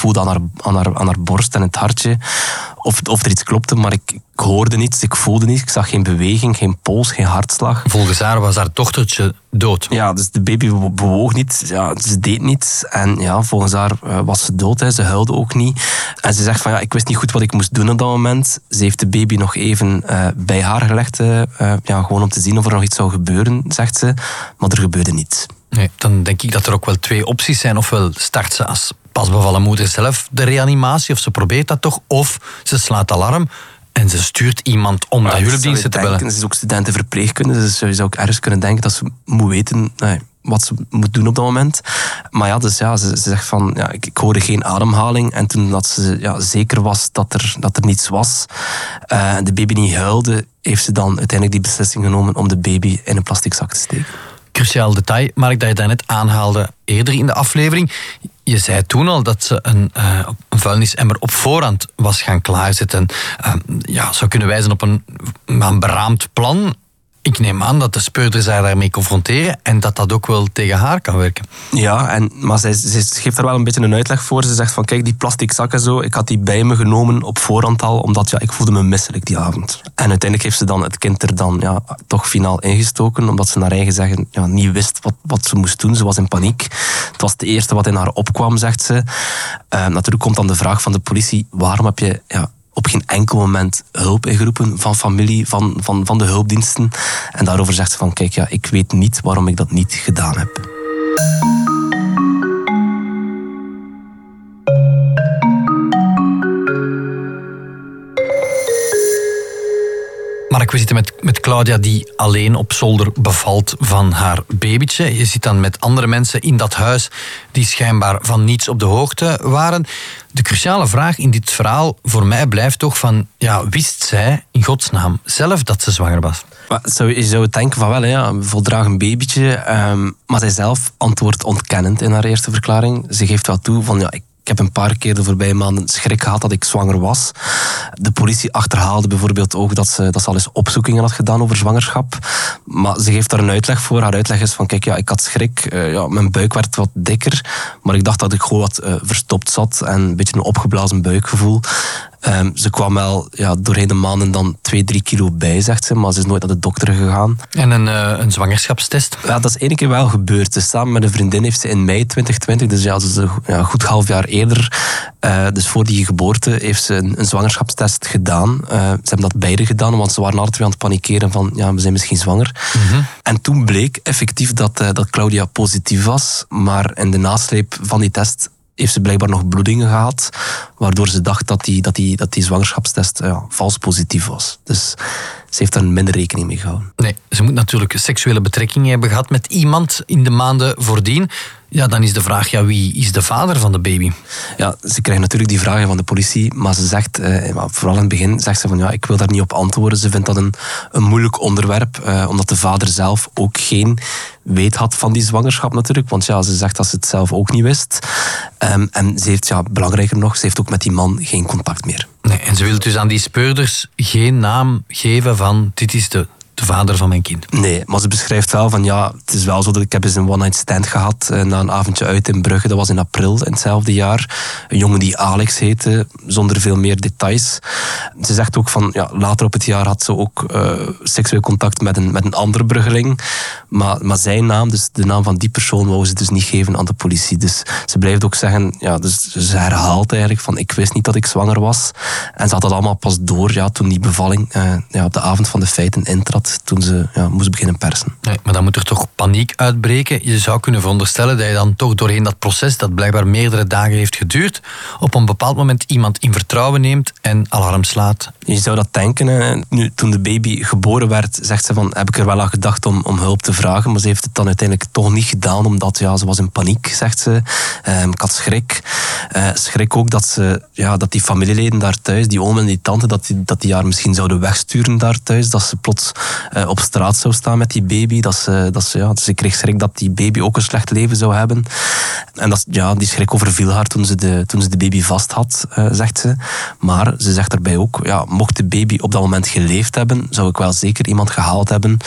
voelde aan haar borst en het hartje of er iets klopte, maar ik hoorde niets, ik voelde niets. Ik zag geen beweging, geen pols, geen hartslag. Volgens haar was haar dochtertje dood. Ja, dus de baby bewoog niet. Ja, ze deed niets. En ja, volgens haar was ze dood. Ze huilde ook niet. En ze zegt van, ja, ik wist niet goed wat ik moest doen op dat moment. Ze heeft de baby nog even bij haar gelegd. Gewoon om te zien of er nog iets zou gebeuren, zegt ze. Maar er gebeurde niets. Nee, dan denk ik dat er ook wel 2 opties zijn. Ofwel start ze als pasbevallen moeder zelf de reanimatie, of ze probeert dat toch, of ze slaat alarm en ze stuurt iemand om de hulpdiensten te bellen. Ze is ook studentenverpleegkunde, dus je zou ook ergens kunnen denken dat ze moet weten wat ze moet doen op dat moment. Maar ja, dus ja, ze zegt van, ja, ik hoorde geen ademhaling. En toen dat ze zeker was dat er niets was, en de baby niet huilde, heeft ze dan uiteindelijk die beslissing genomen om de baby in een plastic zak te steken. Cruciaal detail, Mark, dat je daarnet aanhaalde eerder in de aflevering. Je zei toen al dat ze een vuilnisemmer op voorhand was gaan klaarzetten. Zou kunnen wijzen op een beraamd plan. Ik neem aan dat de speurders haar daarmee confronteren en dat ook wel tegen haar kan werken. Ja, maar zij geeft daar wel een beetje een uitleg voor. Ze zegt van, kijk, die plastic zakken zo, ik had die bij me genomen op voorhand al, omdat ik voelde me misselijk die avond. En uiteindelijk heeft ze dan het kind er dan toch finaal ingestoken, omdat ze naar eigen zeggen niet wist wat ze moest doen. Ze was in paniek. Het was het eerste wat in haar opkwam, zegt ze. Natuurlijk komt dan de vraag van de politie, waarom heb je op geen enkel moment hulp ingeroepen van familie, van de hulpdiensten. En daarover zegt ze van, kijk, ik weet niet waarom ik dat niet gedaan heb. Mark, we zitten met Claudia die alleen op zolder bevalt van haar babytje. Je zit dan met andere mensen in dat huis die schijnbaar van niets op de hoogte waren. De cruciale vraag in dit verhaal voor mij blijft toch van, wist zij in godsnaam zelf dat ze zwanger was? Je zou het denken van wel, een voldragen babytje. Maar zij zelf antwoordt ontkennend in haar eerste verklaring. Ze geeft wel toe van, ik heb een paar keer de voorbije maanden schrik gehad dat ik zwanger was. De politie achterhaalde bijvoorbeeld ook dat ze al eens opzoekingen had gedaan over zwangerschap. Maar ze geeft daar een uitleg voor. Haar uitleg is van, kijk, ik had schrik. Mijn buik werd wat dikker. Maar ik dacht dat ik gewoon wat verstopt zat. En een beetje een opgeblazen buikgevoel. Ze kwam wel doorheen de maanden dan 2-3 kilo bij, zegt ze. Maar ze is nooit naar de dokter gegaan. En een zwangerschapstest? Ja, dat is 1 keer wel gebeurd. Dus samen met een vriendin heeft ze in mei 2020, dus dat is een goed half jaar eerder, dus voor die geboorte, heeft ze een zwangerschapstest gedaan. Ze hebben dat beide gedaan, want ze waren alle 2 aan het panikeren van, we zijn misschien zwanger. Mm-hmm. En toen bleek effectief dat Claudia positief was. Maar in de nasleep van die test heeft ze blijkbaar nog bloedingen gehad, waardoor ze dacht dat die zwangerschapstest vals positief was. Dus ze heeft daar minder rekening mee gehouden. Nee, ze moet natuurlijk seksuele betrekkingen hebben gehad met iemand in de maanden voordien. Ja, dan is de vraag, wie is de vader van de baby? Ja, ze krijgt natuurlijk die vragen van de politie, maar ze zegt, vooral in het begin, zegt ze van, ik wil daar niet op antwoorden. Ze vindt dat een moeilijk onderwerp, omdat de vader zelf ook geen weet had van die zwangerschap natuurlijk, want ze zegt dat ze het zelf ook niet wist. En ze heeft, belangrijker nog, ze heeft ook met die man geen contact meer. Nee, en ze wil dus aan die speurders geen naam geven van, dit is de vader van mijn kind. Nee, maar ze beschrijft wel van, het is wel zo dat ik heb eens een one-night stand gehad na een avondje uit in Brugge. Dat was in april in hetzelfde jaar. Een jongen die Alex heette, zonder veel meer details. Ze zegt ook van, later op het jaar had ze ook seksueel contact met een andere Bruggeling. Maar zijn naam, dus de naam van die persoon, wou ze dus niet geven aan de politie. Dus ze blijft ook zeggen, dus ze herhaalt eigenlijk van, ik wist niet dat ik zwanger was. En ze had dat allemaal pas door, toen die bevalling op de avond van de feiten intrad, toen ze moest beginnen persen. Nee, maar dan moet er toch paniek uitbreken. Je zou kunnen veronderstellen dat je dan toch doorheen dat proces, dat blijkbaar meerdere dagen heeft geduurd, op een bepaald moment iemand in vertrouwen neemt en alarm slaat. Je zou dat denken. Hè. Nu, toen de baby geboren werd, zegt ze van, heb ik er wel aan gedacht om hulp te vragen, maar ze heeft het dan uiteindelijk toch niet gedaan, omdat ze was in paniek, zegt ze. Ik had schrik. Schrik ook dat die familieleden daar thuis, die oom en die tante, dat die haar misschien zouden wegsturen daar thuis, dat ze plots op straat zou staan met die baby. Ze kreeg schrik dat die baby ook een slecht leven zou hebben. En die schrik overviel haar toen ze de baby vast had, zegt ze. Maar ze zegt daarbij ook, mocht de baby op dat moment geleefd hebben, zou ik wel zeker iemand gehaald hebben.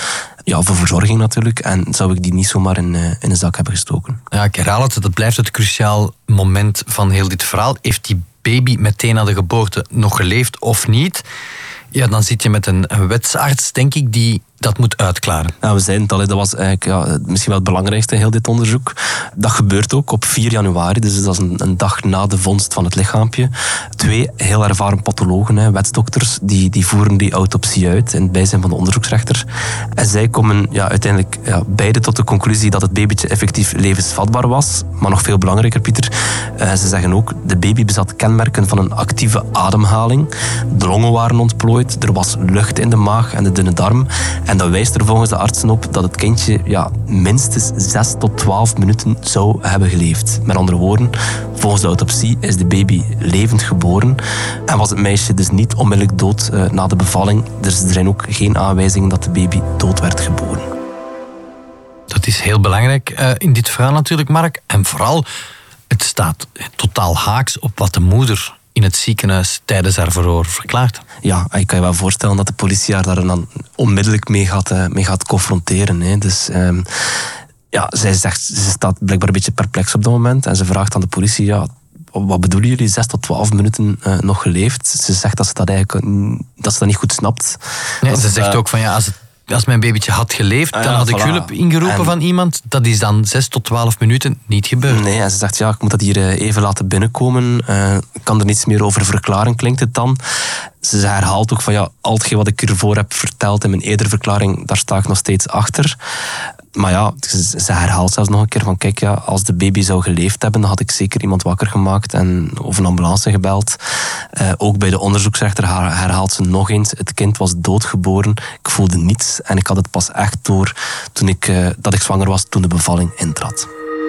Ja, voor verzorging natuurlijk. En zou ik die niet zomaar in een zak hebben gestoken. Ja, ik herhaal het. Dat blijft het cruciaal moment van heel dit verhaal. Heeft die baby meteen na de geboorte nog geleefd of niet? Ja, dan zit je met een wetsarts, denk ik, die dat moet uitklaren. Ja, we zeiden het al, dat was eigenlijk misschien wel het belangrijkste in heel dit onderzoek. Dat gebeurt ook op 4 januari, dus dat is een dag na de vondst van het lichaampje. 2 heel ervaren pathologen, wetsdokters, die voeren die autopsie uit in het bijzijn van de onderzoeksrechter. En zij komen uiteindelijk beide tot de conclusie dat het babytje effectief levensvatbaar was. Maar nog veel belangrijker, Pieter, ze zeggen ook, de baby bezat kenmerken van een actieve ademhaling. De longen waren ontplooid, er was lucht in de maag en de dunne darm. En dat wijst er volgens de artsen op dat het kindje minstens 6 tot 12 minuten zou hebben geleefd. Met andere woorden, volgens de autopsie is de baby levend geboren en was het meisje dus niet onmiddellijk dood na de bevalling. Dus er zijn ook geen aanwijzingen dat de baby dood werd geboren. Dat is heel belangrijk in dit verhaal natuurlijk, Mark. En vooral, het staat totaal haaks op wat de moeder in het ziekenhuis tijdens haar verhoor verklaart. Ja, ik kan je wel voorstellen dat de politie haar daar dan onmiddellijk mee gaat confronteren. Hè. Dus zij staat blijkbaar een beetje perplex op dat moment. En ze vraagt aan de politie, wat bedoelen jullie, 6 tot 12 minuten nog geleefd? Ze zegt dat ze dat niet goed snapt. Nee, ze zegt ook van als mijn babytje had geleefd, dan had ik hulp ingeroepen van iemand. Dat is dan 6 tot 12 minuten niet gebeurd. Nee, en ze zegt, ik moet dat hier even laten binnenkomen. Ik kan er niets meer over verklaren, klinkt het dan. Ze herhaalt ook van, al hetgeen wat ik hiervoor heb verteld in mijn eerdere verklaring, daar sta ik nog steeds achter. Maar ze herhaalt zelfs nog een keer van, kijk, als de baby zou geleefd hebben, dan had ik zeker iemand wakker gemaakt of een ambulance gebeld. Ook bij de onderzoeksrechter herhaalt ze nog eens, het kind was doodgeboren, ik voelde niets en ik had het pas echt door dat ik zwanger was toen de bevalling intrad.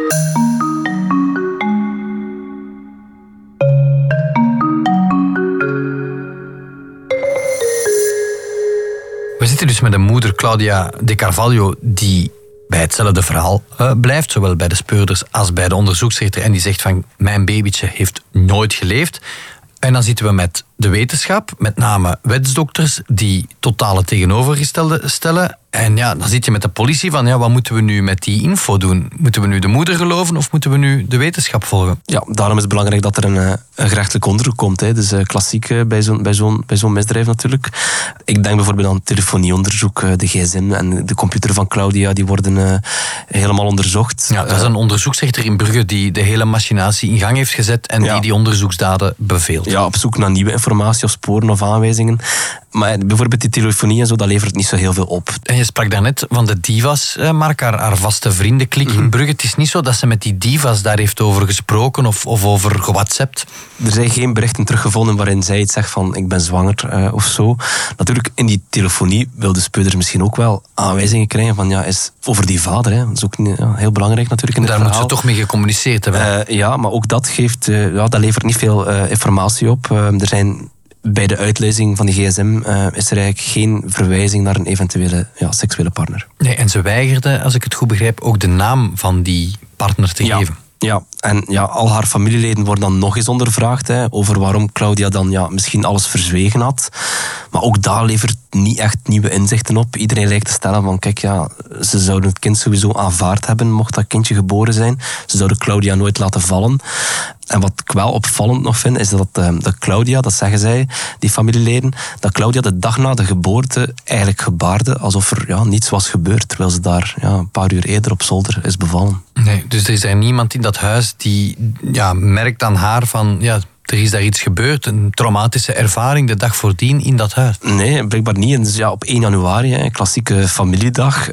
We zitten dus met een moeder, Claudia de Carvalho, die bij hetzelfde verhaal blijft, zowel bij de speurders als bij de onderzoeksrechter. En die zegt van, mijn babytje heeft nooit geleefd. En dan zitten we met de wetenschap, met name wetsdokters, die totale tegenovergestelde stellen. En dan zit je met de politie van, wat moeten we nu met die info doen? Moeten we nu de moeder geloven of moeten we nu de wetenschap volgen? Ja, daarom is het belangrijk dat er een gerechtelijk onderzoek komt. Hè. Dus klassiek bij zo'n misdrijf natuurlijk. Ik denk bijvoorbeeld aan het telefonieonderzoek, de gsm en de computer van Claudia, die worden helemaal onderzocht. Ja, dat is een onderzoeksrechter in Brugge die de hele machinatie in gang heeft gezet en die onderzoeksdaden beveelt. Ja, op zoek naar nieuwe informatie of sporen of aanwijzingen. Maar bijvoorbeeld die telefonie en zo, dat levert niet zo heel veel op. En je sprak daarnet van de divas, Mark, haar vaste vriendenklik in Brugge. Het is niet zo dat ze met die divas daar heeft over gesproken of over gewhatsappt. Er zijn geen berichten teruggevonden waarin zij iets zegt van ik ben zwanger of zo. Natuurlijk, in die telefonie wil de speurder misschien ook wel aanwijzingen krijgen van is over die vader. Hè. Dat is ook heel belangrijk natuurlijk in het verhaal. Daar moet ze toch mee gecommuniceerd hebben. Maar ook dat dat levert niet veel informatie op. Er zijn bij de uitlezing van de gsm is er eigenlijk geen verwijzing naar een eventuele seksuele partner. Nee, en ze weigerde, als ik het goed begrijp, ook de naam van die partner te geven. Ja, en al haar familieleden worden dan nog eens ondervraagd over waarom Claudia dan misschien alles verzwegen had. Maar ook daar levert niet echt nieuwe inzichten op. Iedereen lijkt te stellen van kijk, ze zouden het kind sowieso aanvaard hebben mocht dat kindje geboren zijn. Ze zouden Claudia nooit laten vallen. En wat ik wel opvallend nog vind, is dat Claudia, dat zeggen zij, die familieleden, dat Claudia de dag na de geboorte eigenlijk gebaarde alsof er niets was gebeurd, terwijl ze daar een paar uur eerder op zolder is bevallen. Nee, dus er is er niemand in dat huis die merkt aan haar van er is daar iets gebeurd, een traumatische ervaring de dag voordien in dat huis? Nee, blijkbaar niet. En dus op 1 januari, een klassieke familiedag,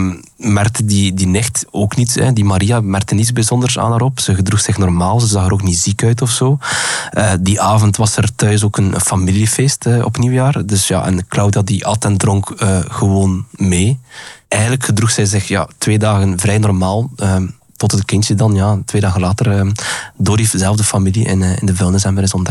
merkte die nicht ook niets. Die Maria merkte niets bijzonders aan haar op. Ze gedroeg zich normaal, ze zag er ook niet ziek uit of zo. Die avond was er thuis ook een familiefeest op nieuwjaar. Dus en Claudia die at en dronk gewoon mee. Eigenlijk gedroeg zij zich 2 dagen vrij normaal. Tot het kindje dan, 2 dagen later, door diezelfde familie in de vuilnisemmer is ontdekt.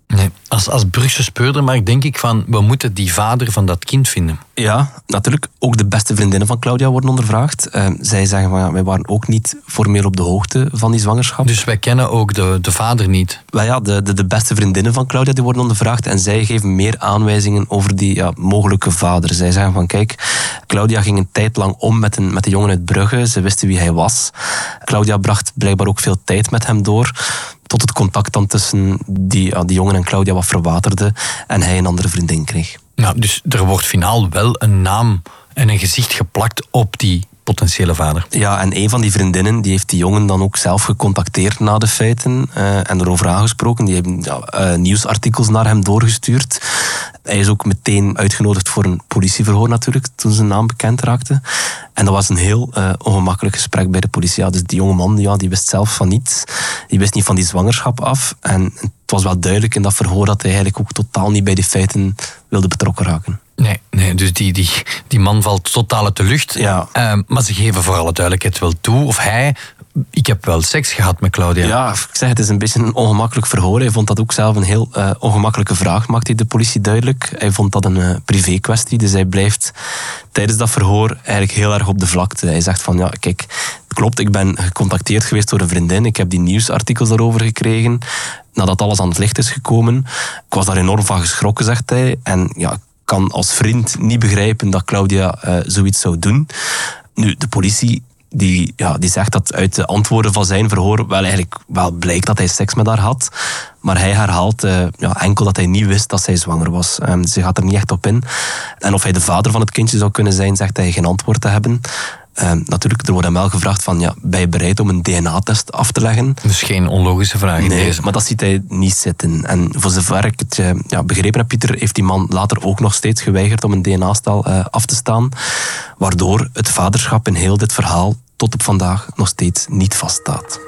Nee, als Brugse speurder maar denk ik van, we moeten die vader van dat kind vinden. Ja, natuurlijk. Ook de beste vriendinnen van Claudia worden ondervraagd. Zij zeggen van, wij waren ook niet formeel op de hoogte van die zwangerschap. Dus wij kennen ook de vader niet? Wel ja, de beste vriendinnen van Claudia die worden ondervraagd en zij geven meer aanwijzingen over die mogelijke vader. Zij zeggen van, kijk, Claudia ging een tijd lang om met de jongen uit Brugge. Ze wisten wie hij was. Claudia bracht blijkbaar ook veel tijd met hem door. Tot het contact dan tussen die jongen en Claudia wat verwaterde en hij een andere vriendin kreeg. Nou, dus er wordt finaal wel een naam en een gezicht geplakt op die potentiële vader. Ja, en een van die vriendinnen die heeft die jongen dan ook zelf gecontacteerd na de feiten en erover aangesproken. Die hebben nieuwsartikels naar hem doorgestuurd. Hij is ook meteen uitgenodigd voor een politieverhoor natuurlijk, toen zijn naam bekend raakte. En dat was een heel ongemakkelijk gesprek bij de politie. Ja, dus die jonge man die wist zelf van niets. Die wist niet van die zwangerschap af. En het was wel duidelijk in dat verhoor dat hij eigenlijk ook totaal niet bij die feiten wilde betrokken raken. Nee, dus die man valt totaal uit de lucht. Ja. Maar ze geven voor alle duidelijkheid wel toe, of hij... Ik heb wel seks gehad met Claudia. Ja, ik zeg, het is een beetje een ongemakkelijk verhoor. Hij vond dat ook zelf een heel ongemakkelijke vraag, maakt hij de politie duidelijk. Hij vond dat een privé kwestie, dus hij blijft tijdens dat verhoor eigenlijk heel erg op de vlakte. Hij zegt van, ja, kijk, het klopt, ik ben gecontacteerd geweest door een vriendin. Ik heb die nieuwsartikels daarover gekregen, nadat alles aan het licht is gekomen. Ik was daar enorm van geschrokken, zegt hij. En ja, ik kan als vriend niet begrijpen dat Claudia zoiets zou doen. Nu, de politie... Die zegt dat uit de antwoorden van zijn verhoor wel blijkt dat hij seks met haar had. Maar hij herhaalt enkel dat hij niet wist dat zij zwanger was. Ze gaat er niet echt op in. En of hij de vader van het kindje zou kunnen zijn, zegt hij geen antwoord te hebben. Natuurlijk, er wordt hem wel gevraagd van, ben je bereid om een DNA-test af te leggen? Dus geen onlogische vraag in deze. Maar dat ziet hij niet zitten. En voor zover ik het begrepen heb, Pieter, heeft die man later ook nog steeds geweigerd om een DNA-stel af te staan. Waardoor het vaderschap in heel dit verhaal tot op vandaag nog steeds niet vaststaat.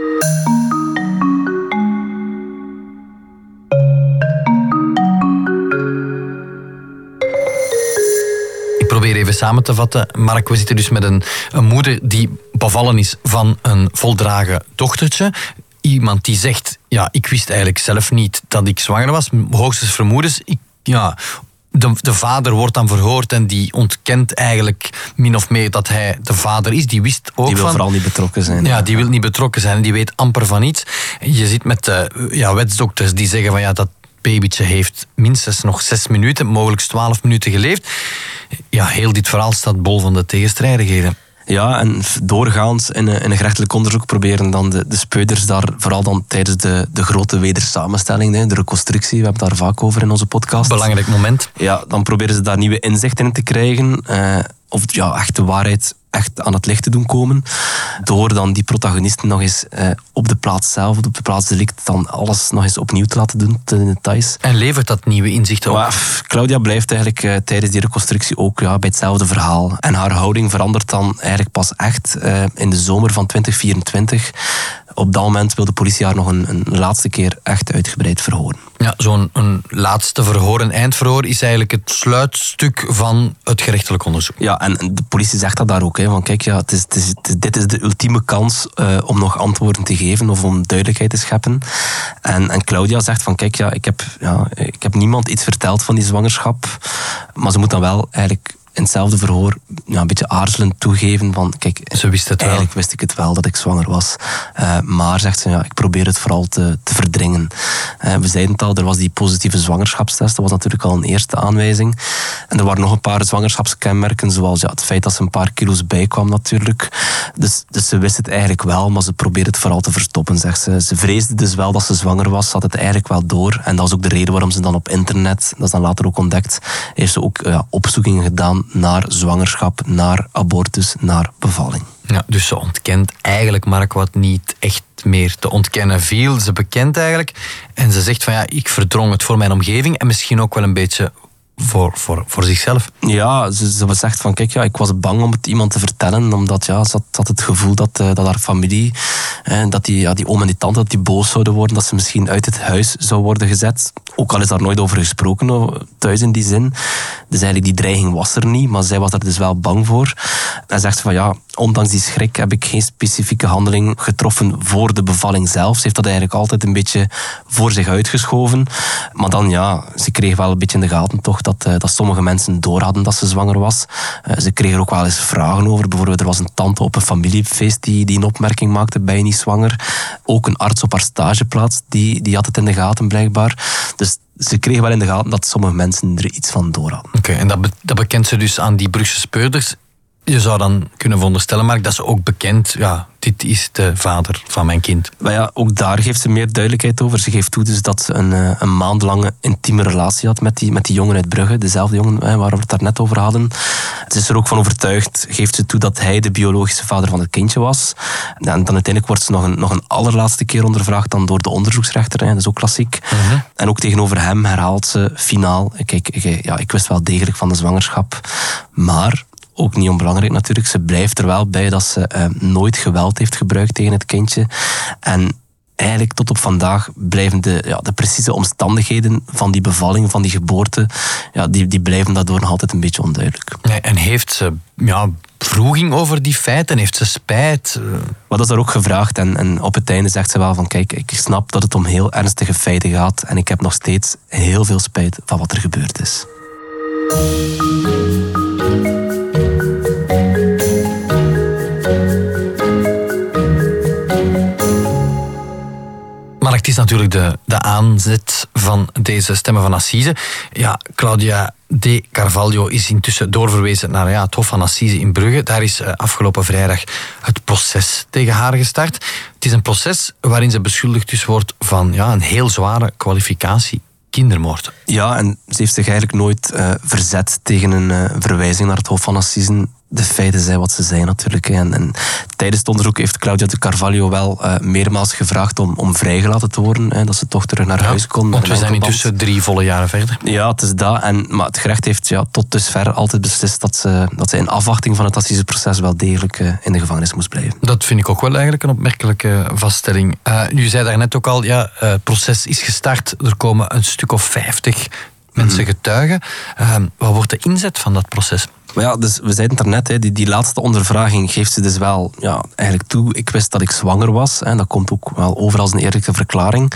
Ik probeer even samen te vatten. Mark, we zitten dus met een moeder die bevallen is van een voldragen dochtertje. Iemand die zegt, ik wist eigenlijk zelf niet dat ik zwanger was. Hoogstens vermoedens. De vader wordt dan verhoord en die ontkent eigenlijk min of meer dat hij de vader is. Die wist ook die wil vooral niet betrokken zijn. Ja, die wil niet betrokken zijn en die weet amper van iets. Je zit met wetsdokters die zeggen van dat babytje heeft minstens nog 6 minuten, mogelijk 12 minuten geleefd. Ja, heel dit verhaal staat bol van de tegenstrijdigheden. Ja, en doorgaans in een gerechtelijk onderzoek proberen dan de speuders daar, vooral dan tijdens de grote wedersamenstelling, de reconstructie, we hebben het daar vaak over in onze podcast. Belangrijk moment. Ja, dan proberen ze daar nieuwe inzichten in te krijgen. Of echt de waarheid echt aan het licht te doen komen. Door dan die protagonisten nog eens op de plaats zelf, op de plaats delict, dan alles nog eens opnieuw te laten doen, tot in details. En levert dat nieuwe inzichten op? Claudia blijft eigenlijk tijdens die reconstructie ook bij hetzelfde verhaal. En haar houding verandert dan eigenlijk pas echt in de zomer van 2024. Op dat moment wil de politie haar nog een laatste keer echt uitgebreid verhoren. Ja, zo'n laatste verhoor, een eindverhoor, is eigenlijk het sluitstuk van het gerechtelijk onderzoek. Ja, en de politie zegt dat daar ook. Van kijk, dit is de ultieme kans om nog antwoorden te geven of om duidelijkheid te scheppen. En Claudia zegt van kijk, ik heb niemand iets verteld van die zwangerschap. Maar ze moet dan wel eigenlijk in hetzelfde verhoor een beetje aarzelend toegeven van kijk, ze wist het eigenlijk wist ik het wel dat ik zwanger was. Maar zegt ze, ik probeer het vooral te verdringen. We zeiden het al, er was die positieve zwangerschapstest. Dat was natuurlijk al een eerste aanwijzing. En er waren nog een paar zwangerschapskenmerken, zoals het feit dat ze een paar kilo's bijkwam natuurlijk. Dus ze wist het eigenlijk wel, maar ze probeerde het vooral te verstoppen, zegt ze. Ze vreesde dus wel dat ze zwanger was, ze had het eigenlijk wel door. En dat was ook de reden waarom ze dan op internet, dat is dan later ook ontdekt, heeft ze ook opzoekingen gedaan naar zwangerschap, naar abortus, naar bevalling. Ja, dus ze ontkent eigenlijk, Mark, wat niet echt meer te ontkennen viel. Ze bekent eigenlijk en ze zegt van ik verdrong het voor mijn omgeving en misschien ook wel een beetje voor zichzelf. Ja, ze zegt van kijk, ik was bang om het iemand te vertellen, omdat ze had het gevoel dat haar familie, dat die oom en die tante, dat die boos zouden worden, dat ze misschien uit het huis zou worden gezet. Ook al is daar nooit over gesproken thuis in die zin. Dus eigenlijk die dreiging was er niet, maar zij was er dus wel bang voor. En zegt ze van ondanks die schrik heb ik geen specifieke handeling getroffen voor de bevalling zelf. Ze heeft dat eigenlijk altijd een beetje voor zich uitgeschoven. Maar dan ze kreeg wel een beetje in de gaten toch dat sommige mensen door hadden dat ze zwanger was. Ze kreeg er ook wel eens vragen over. Bijvoorbeeld er was een tante op een familiefeest die een opmerking maakte, ben je niet zwanger? Ook een arts op haar stageplaats, die had het in de gaten blijkbaar. Dus ze kreeg wel in de gaten dat sommige mensen er iets van door hadden. Oké, en dat bekent ze dus aan die Brugse speurders. Je zou dan kunnen veronderstellen, Mark, dat ze ook bekend, dit is de vader van mijn kind. Maar ook daar geeft ze meer duidelijkheid over. Ze geeft toe dus dat ze een maandlange intieme relatie had met die jongen uit Brugge, dezelfde jongen waar we het daar net over hadden. Ze is er ook van overtuigd, geeft ze toe dat hij de biologische vader van het kindje was. En dan uiteindelijk wordt ze nog een allerlaatste keer ondervraagd dan door de onderzoeksrechter, dat is ook klassiek. Uh-huh. En ook tegenover hem herhaalt ze finaal, kijk, ik wist wel degelijk van de zwangerschap, maar ook niet onbelangrijk natuurlijk, ze blijft er wel bij dat ze nooit geweld heeft gebruikt tegen het kindje. En eigenlijk tot op vandaag blijven de precieze omstandigheden van die bevalling, van die geboorte, die blijven daardoor nog altijd een beetje onduidelijk. Nee, en heeft ze wroeging over die feiten? Heeft ze spijt? Maar dat is daar ook gevraagd en op het einde zegt ze wel van kijk, ik snap dat het om heel ernstige feiten gaat en ik heb nog steeds heel veel spijt van wat er gebeurd is. Maar het is natuurlijk de aanzet van deze Stemmen van Assise. Ja, Claudia De Carvalho is intussen doorverwezen naar het Hof van Assise in Brugge. Daar is afgelopen vrijdag het proces tegen haar gestart. Het is een proces waarin ze beschuldigd dus wordt van een heel zware kwalificatie. Kindermoord. Ja, en ze heeft zich eigenlijk nooit verzet tegen een verwijzing naar het Hof van Assise. De feiten zijn wat ze zijn natuurlijk. En tijdens het onderzoek heeft Claudia de Carvalho wel meermaals gevraagd om vrijgelaten te worden. Dat ze toch terug naar huis kon. Want we zijn intussen 3 volle jaren verder. Ja, het is dat. Maar het gerecht heeft tot dusver altijd beslist dat ze in afwachting van het assiseproces wel degelijk in de gevangenis moest blijven. Dat vind ik ook wel eigenlijk een opmerkelijke vaststelling. U zei daarnet ook al, het proces is gestart. Er komen een stuk of 50 mensen getuigen. Wat wordt de inzet van dat proces? Maar dus we zeiden het daarnet, die laatste ondervraging geeft ze dus wel eigenlijk toe. Ik wist dat ik zwanger was. Dat komt ook wel over als een eerlijke verklaring.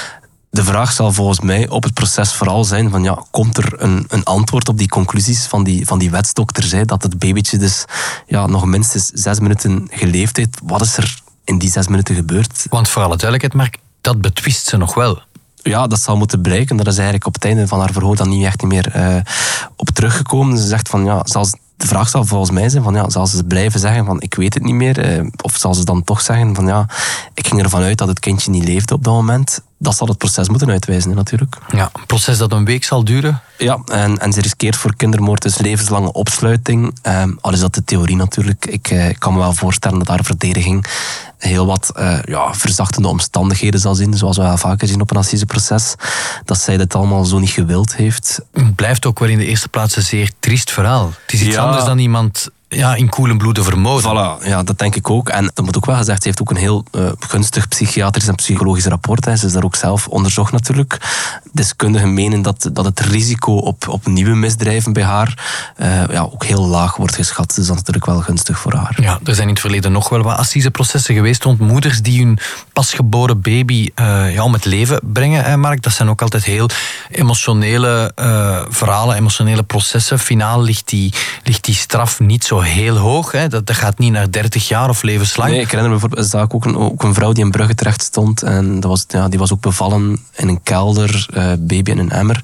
De vraag zal volgens mij op het proces vooral zijn van komt er een antwoord op die conclusies van die wetsdokters, dat het babytje dus nog minstens 6 minuten geleefd heeft. Wat is er in die 6 minuten gebeurd? Want voor alle duidelijkheid, Mark, dat betwist ze nog wel. Ja, dat zal moeten blijken. Dat is eigenlijk op het einde van haar verhoor dan niet echt meer op teruggekomen. Ze zegt van de vraag zal volgens mij zijn van zal ze blijven zeggen van ik weet het niet meer, of zal ze dan toch zeggen van ik ging ervan uit dat het kindje niet leefde op dat moment. Dat zal het proces moeten uitwijzen natuurlijk. Ja, een proces dat een week zal duren. Ja, en ze riskeert voor kindermoord dus levenslange opsluiting. Al is dat de theorie natuurlijk. Ik kan me wel voorstellen dat haar verdediging heel wat verzachtende omstandigheden zal zien, zoals we wel vaker zien op een assiseproces. Dat zij dit allemaal zo niet gewild heeft. Het blijft ook wel in de eerste plaats een zeer triest verhaal. Het is iets anders dan iemand in koelen bloeden vermoorden. Voilà, dat denk ik ook. En dat moet ook wel gezegd, ze heeft ook een heel gunstig psychiatrisch en psychologisch rapport. Ze is daar ook zelf onderzocht natuurlijk. Deskundigen menen dat het risico op nieuwe misdrijven bij haar ook heel laag wordt geschat. Dus dat is natuurlijk wel gunstig voor haar. Ja, er zijn in het verleden nog wel wat assiseprocessen geweest rond moeders die hun pasgeboren baby om het leven brengen, Mark. Dat zijn ook altijd heel emotionele verhalen, emotionele processen. Finaal ligt die straf niet zo heel hoog. Dat gaat niet naar 30 jaar of levenslang. Nee, ik herinner me bijvoorbeeld een zaak ook een vrouw die in Brugge terecht stond. En die was ook bevallen in een kelder, baby in een emmer.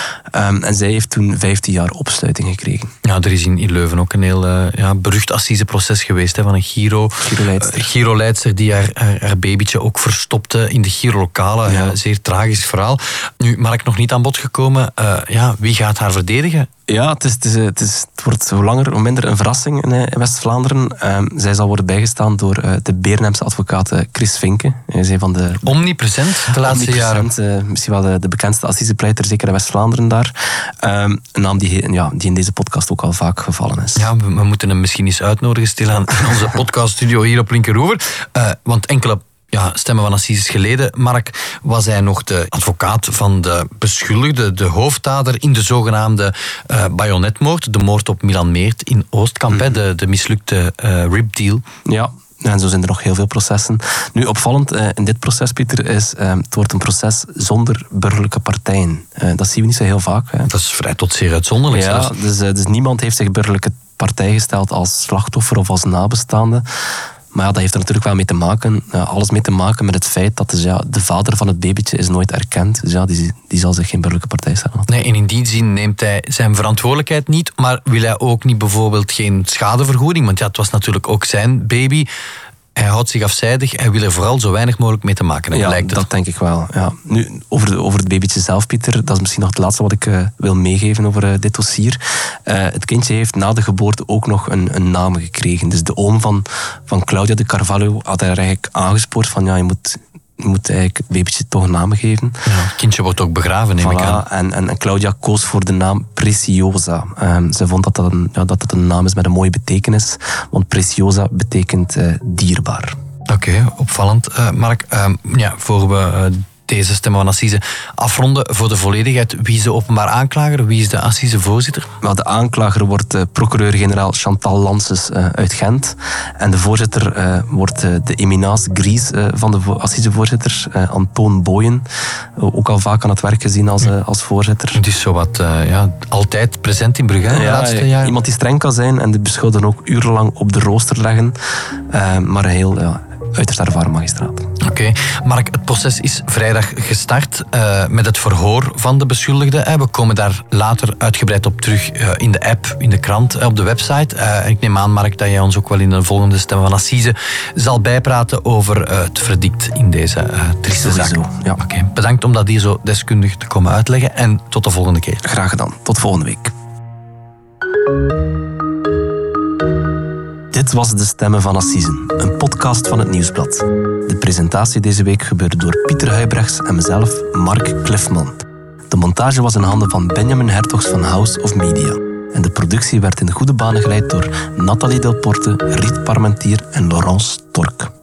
En zij heeft toen 15 jaar opsluiting gekregen. Ja, er is in Leuven ook een heel berucht assiseproces geweest van een Giro-leidster die haar babytje ook verstopte in de Giro-lokalen. Ja. Zeer tragisch verhaal. Nu, Mark, nog niet aan bod gekomen. Wie gaat haar verdedigen? Ja, het wordt hoe langer hoe minder een verrassing in West-Vlaanderen. Zij zal worden bijgestaan door de Beernemse advocaat Chris Vinke. Hij is een van de... Omnipresent de laatste jaren. Misschien wel de bekendste assisepleiter, zeker in West-Vlaanderen daar. Een naam die in deze podcast ook al vaak gevallen is. Ja, we moeten hem misschien eens uitnodigen, stilaan in onze podcaststudio hier op Linkeroever. Want enkele stemmen van assises geleden, Mark, was hij nog de advocaat van de beschuldigde, de hoofddader in de zogenaamde bajonetmoord, de moord op Milan Meert in Oostkamp, de mislukte ripdeal. Ja. En zo zijn er nog heel veel processen. Nu, opvallend in dit proces, Pieter, is het wordt een proces zonder burgerlijke partijen. Dat zien we niet zo heel vaak. Dat is vrij tot zeer uitzonderlijk. Ja, dus niemand heeft zich burgerlijke partij gesteld als slachtoffer of als nabestaande. Maar ja, dat heeft er natuurlijk wel mee te maken. Alles mee te maken met het feit dat de vader van het babytje is nooit erkend. Dus ja, die zal zich geen burgerlijke partij stellen. Nee, en in die zin neemt hij zijn verantwoordelijkheid niet, maar wil hij ook niet bijvoorbeeld geen schadevergoeding, want het was natuurlijk ook zijn baby. Hij houdt zich afzijdig, hij wil er vooral zo weinig mogelijk mee te maken hebben, lijkt het. Dat denk ik wel. Ja. Nu, over het babytje zelf, Pieter, dat is misschien nog het laatste wat ik wil meegeven over dit dossier. Het kindje heeft na de geboorte ook nog een naam gekregen. Dus de oom van Claudia de Carvalho had er eigenlijk aangespoord van je moet eigenlijk het babytje toch een naam geven. Ja, het kindje wordt ook begraven, neem ik aan. En Claudia koos voor de naam Preciosa. Ze vond dat het een naam is met een mooie betekenis, want Preciosa betekent dierbaar. Oké, opvallend. Mark, voor we deze stemmen van assise afronden, voor de volledigheid, wie is de openbaar aanklager, wie is de assisevoorzitter? Wel, de aanklager wordt procureur-generaal Chantal Lances uit Gent. En de voorzitter wordt de eminence grise van de assisevoorzitter, Antoon Booyen. Ook al vaak aan het werk gezien als voorzitter. Het is zowat altijd present in Brugge de laatste jaren. Iemand die streng kan zijn en de beschuldigden ook urenlang op de rooster leggen. Maar een heel uiterst ervaren magistraat. Oké, Mark, het proces is vrijdag gestart met het verhoor van de beschuldigde. We komen daar later uitgebreid op terug in de app, in de krant, op de website. Ik neem aan, Mark, dat jij ons ook wel in de volgende stemmen van assise zal bijpraten over het verdict in deze trieste zaak. Ja. Oké, bedankt om dat hier zo deskundig te komen uitleggen en tot de volgende keer. Graag gedaan. Tot volgende week. Dit was De Stemmen van Assisen, een podcast van het Nieuwsblad. De presentatie deze week gebeurde door Pieter Huybrechts en mezelf, Mark Cliffman. De montage was in handen van Benjamin Hertogs van House of Media. En de productie werd in goede banen geleid door Nathalie Delporte, Riet Parmentier en Laurence Tork.